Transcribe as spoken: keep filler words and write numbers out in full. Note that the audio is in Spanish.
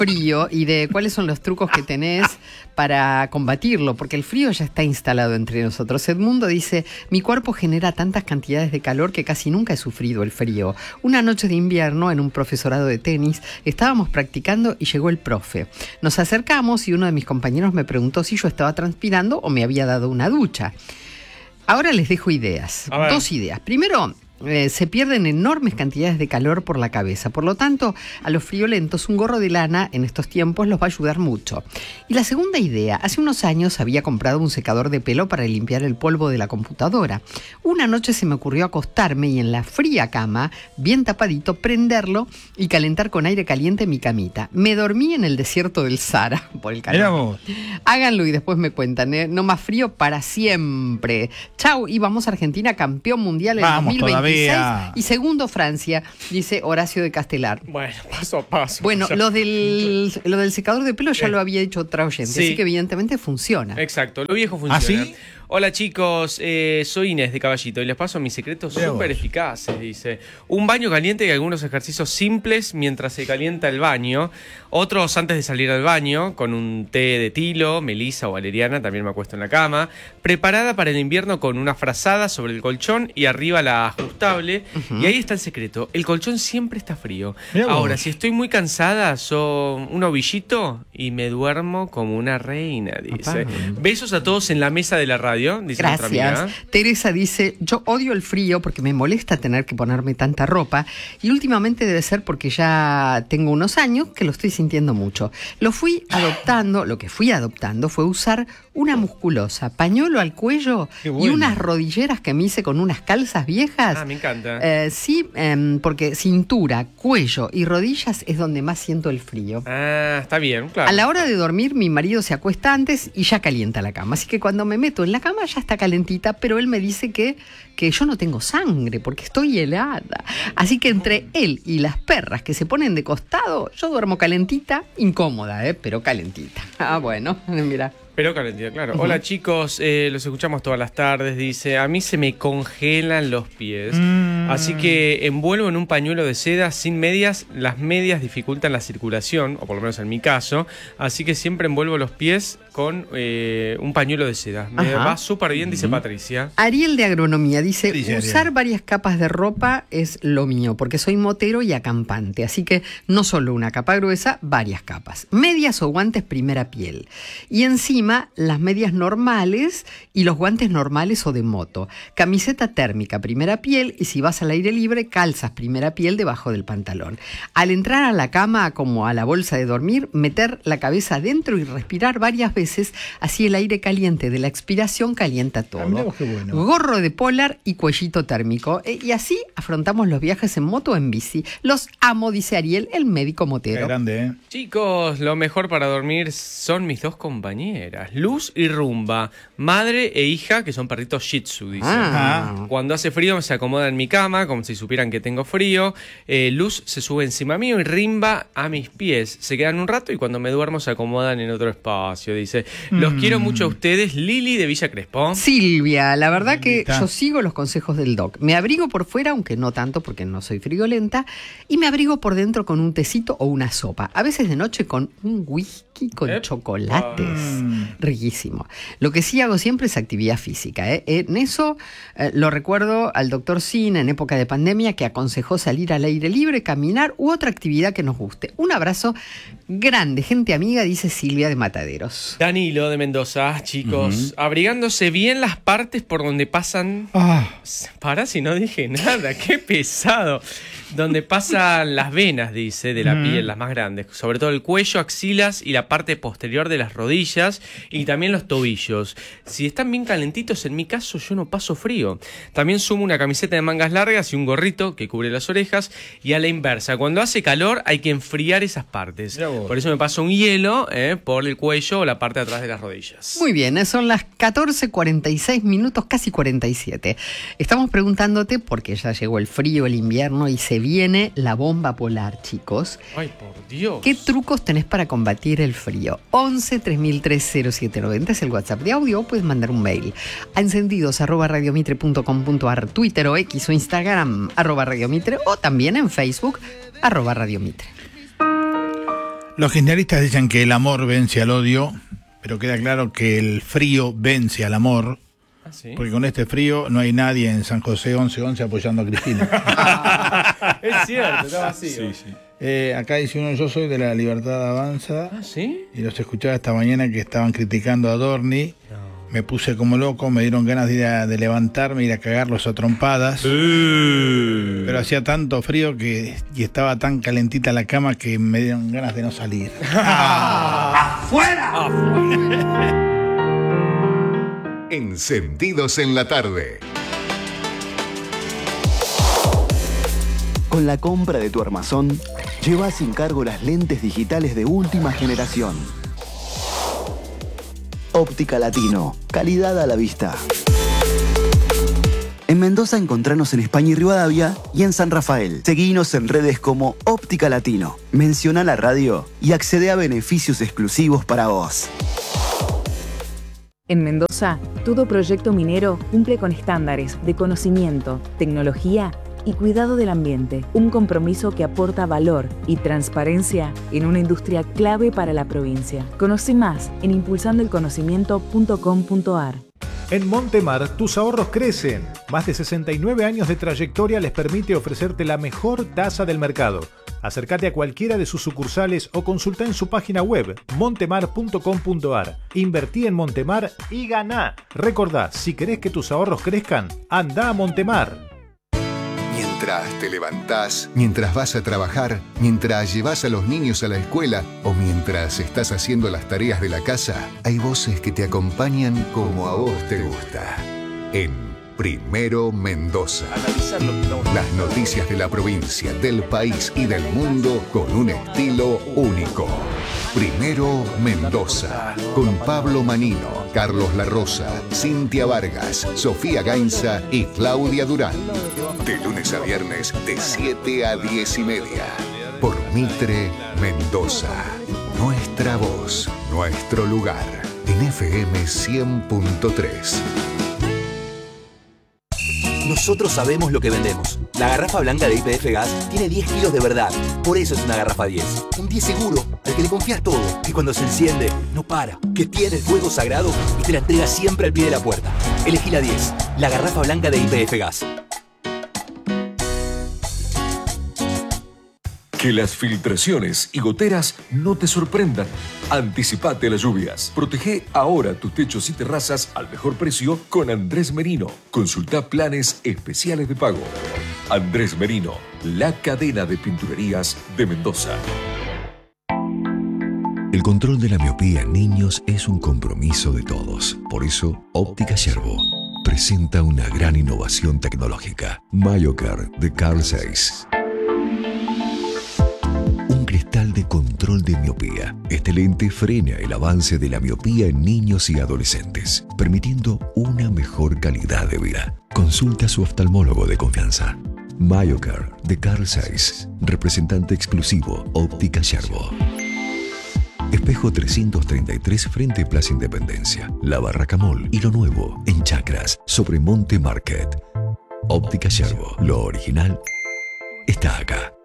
frío y de cuáles son los trucos que tenés para combatirlo, porque el frío ya está instalado entre nosotros. Edmundo dice, mi cuerpo genera tantas cantidades de calor que casi nunca he sufrido el frío. Una noche de invierno en un profesorado de tenis estábamos practicando y llegó el profe. Nos acercamos y uno de mis compañeros me preguntó si yo estaba transpirando o me había dado una ducha. Ahora les dejo ideas, dos ideas. Primero, Eh, se pierden enormes cantidades de calor por la cabeza. Por lo tanto, a los friolentos un gorro de lana en estos tiempos los va a ayudar mucho. Y la segunda idea, hace unos años había comprado un secador de pelo para limpiar el polvo de la computadora. Una noche se me ocurrió acostarme y en la fría cama, bien tapadito, prenderlo y calentar con aire caliente mi camita. Me dormí en el desierto del Sahara por el calor. Háganlo y después me cuentan, ¿eh? No más frío para siempre. Chau, y vamos a Argentina, campeón mundial en vamos, dos mil veintiséis. Todavía. Y segundo Francia, dice Horacio de Castelar. Bueno, paso a paso. Bueno, ya. lo del, lo del secador de pelo ya lo había dicho otra oyente, Sí. así que evidentemente funciona. Exacto, lo viejo funciona. ¿Ah, sí? Hola chicos, eh, soy Inés de Caballito y les paso mis secretos Vea súper vos. eficaces, dice. Un baño caliente y algunos ejercicios simples mientras se calienta el baño. Otros antes de salir al baño, con un té de tilo, melisa o valeriana, también me acuesto en la cama. Preparada para el invierno con una frazada sobre el colchón y arriba la ajustable. Uh-huh. Y ahí está el secreto, el colchón siempre está frío. Vea Ahora, vos. si estoy muy cansada, soy un ovillito y me duermo como una reina, dice. Apá. Besos a todos en la mesa de la radio. Dice nuestra Gracias. amiga. Teresa dice, yo odio el frío porque me molesta tener que ponerme tanta ropa y últimamente debe ser porque ya tengo unos años que lo estoy sintiendo mucho. Lo fui adoptando, lo que fui adoptando fue usar una musculosa, pañuelo al cuello Qué y bueno. unas rodilleras que me hice con unas calzas viejas. Ah, me encanta. Eh, sí, eh, porque cintura, cuello y rodillas es donde más siento el frío. Ah, está bien, claro. A la hora de dormir, mi marido se acuesta antes y ya calienta la cama. Así que cuando me meto en la cama ya está calentita, pero él me dice que, que yo no tengo sangre porque estoy helada. Así que entre él y las perras que se ponen de costado, yo duermo calentita, incómoda, ¿eh? Pero calentita. Ah, bueno, mira. Pero calentita, claro. Uh-huh. Hola chicos, eh, los escuchamos todas las tardes, dice. A mí se me congelan los pies. Mm. Así que envuelvo en un pañuelo de seda sin medias. Las medias dificultan la circulación, o por lo menos en mi caso. Así que siempre envuelvo los pies con eh, un pañuelo de seda. Me Ajá. va súper bien, dice Patricia. Ariel de Agronomía dice, ¿Qué dice usar Ariel? varias capas de ropa es lo mío, porque soy motero y acampante, así que no solo una capa gruesa, varias capas. Medias o guantes primera piel. Y encima las medias normales y los guantes normales o de moto. Camiseta térmica primera piel y si vas al aire libre, calzas primera piel debajo del pantalón. Al entrar a la cama como a la bolsa de dormir, meter la cabeza adentro y respirar varias veces, así el aire caliente de la expiración calienta todo. Ah, mirá vos qué bueno. Gorro de polar y cuellito térmico. Eh, y así afrontamos los viajes en moto o en bici. Los amo, dice Ariel, el médico Qué motero. grande, ¿eh? Chicos, lo mejor para dormir son mis dos compañeras, Luz y Rumba, madre e hija, que son perritos Shih Tzu, dice. Ah. Cuando hace frío se acomoda en mi cama, como si supieran que tengo frío. Eh, Luz se sube encima mío y Rimba a mis pies. Se quedan un rato y cuando me duermo se acomodan en otro espacio, dice. Los Mm. quiero mucho a ustedes, Lili de Villa Crespo. Silvia, la verdad que Lilita. yo sigo los consejos del doc. Me abrigo por fuera, aunque no tanto porque no soy friolenta, y me abrigo por dentro con un tecito o una sopa. A veces de noche con un whisky con Epa. chocolates. Mm. Riquísimo. Lo que sí hago siempre es actividad física. ¿eh? En eso eh, lo recuerdo al doctor Sin en época de pandemia que aconsejó salir al aire libre, caminar u otra actividad que nos guste. Un abrazo grande, gente amiga, dice Silvia de Mataderos. Danilo de Mendoza, chicos, Ujú. abrigándose bien las partes por donde pasan... Ah, Para si no dije nada, qué pesado. Donde pasan las venas, dice, de la Mm. piel, las más grandes. Sobre todo el cuello, axilas y la parte posterior de las rodillas y también los tobillos. Si están bien calentitos, en mi caso yo no paso frío. También sumo una camiseta de mangas largas y un gorrito que cubre las orejas. Y a la inversa, cuando hace calor hay que enfriar esas partes. Mirá vos. Por eso me paso un hielo eh, por el cuello o la parte de atrás de las rodillas. Muy bien, eh, son las catorce cuarenta y seis minutos, casi cuarenta y siete. Estamos preguntándote, porque ya llegó el frío, el invierno y se viene la bomba polar, chicos. Ay, por Dios. ¿Qué trucos tenés para combatir el frío? once tres mil tres cero siete noventa es el WhatsApp de audio o puedes mandar un mail a encendidos arroba radiomitre punto com punto ar, Twitter o X o Instagram arroba radiomitre o también en Facebook arroba radiomitre. Los kirchneristas dicen que el amor vence al odio, pero queda claro que el frío vence al amor. ¿Ah, sí? Porque con este frío no hay nadie en San José once once apoyando a Cristina. Es cierto, está vacío. Sí, sí. Eh, acá dice uno, yo soy de la Libertad Avanza. ¿Ah, sí? Y los escuchaba esta mañana que estaban criticando a Dorni. No. Me puse como loco, me dieron ganas de, ir a, de levantarme, ir a cagarlos a trompadas. Eh. Pero hacía tanto frío que y estaba tan calentita la cama que me dieron ganas de no salir. ¡Afuera! Encendidos en la tarde. Con la compra de tu armazón, lleva sin cargo las lentes digitales de última generación. Óptica Latino, calidad a la vista. En Mendoza encontranos en España y Rivadavia y en San Rafael. Seguinos en redes como Óptica Latino. Menciona la radio y accede a beneficios exclusivos para vos. En Mendoza, todo proyecto minero cumple con estándares de conocimiento, tecnología y cuidado del ambiente. Un compromiso que aporta valor y transparencia en una industria clave para la provincia. Conoce más en impulsando el conocimiento punto com punto a r. En Montemar, tus ahorros crecen. Más de sesenta y nueve años de trayectoria les permite ofrecerte la mejor tasa del mercado. Acércate a cualquiera de sus sucursales o consulta en su página web montemar punto com punto a r. Invertí en Montemar y ganá. Recordá, si querés que tus ahorros crezcan, anda a Montemar. Mientras te levantás, mientras vas a trabajar, mientras llevas a los niños a la escuela o mientras estás haciendo las tareas de la casa, hay voces que te acompañan como a vos te gusta. En Primero Mendoza. Las noticias de la provincia, del país y del mundo con un estilo único. Primero Mendoza, con Pablo Manino, Carlos La Rosa, Cintia Vargas, Sofía Gainza y Claudia Durán. De lunes a viernes, de siete a diez y media. Por Mitre Mendoza. Nuestra voz, nuestro lugar. En F M cien punto tres. Nosotros sabemos lo que vendemos. La garrafa blanca de Y P F Gas tiene diez kilos de verdad. Por eso es una garrafa diez. Un diez seguro, al que le confías todo. Que cuando se enciende, no para. Que tiene el fuego sagrado y te la entrega siempre al pie de la puerta. Elegí la diez. La garrafa blanca de Y P F Gas. Que las filtraciones y goteras no te sorprendan. Anticipate a las lluvias. Protege ahora tus techos y terrazas al mejor precio con Andrés Merino. Consulta planes especiales de pago. Andrés Merino, la cadena de pinturerías de Mendoza. El control de la miopía en niños es un compromiso de todos. Por eso, Óptica Yerbo presenta una gran innovación tecnológica. MyoCare de Carl Zeiss. Un cristal de control de miopía. Este lente frena el avance de la miopía en niños y adolescentes, permitiendo una mejor calidad de vida. Consulta a su oftalmólogo de confianza. MyoCare de Carl Zeiss, representante exclusivo Óptica Yerbo. Espejo trescientos treinta y tres frente Plaza Independencia, La Barraca Mall y lo nuevo en Chacras sobre Monte Market. Óptica Yerbo, lo original está acá.